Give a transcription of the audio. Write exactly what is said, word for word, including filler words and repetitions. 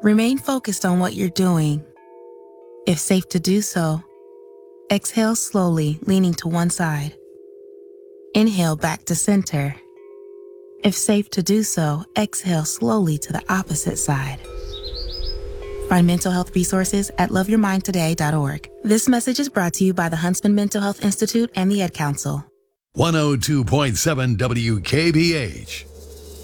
Remain focused on what you're doing. If safe to do so, exhale slowly, leaning to one side. Inhale back to center. If safe to do so, exhale slowly to the opposite side. Find mental health resources at love your mind today dot org. This message is brought to you by the Huntsman Mental Health Institute and the Ad Council. one oh two point seven W K B H.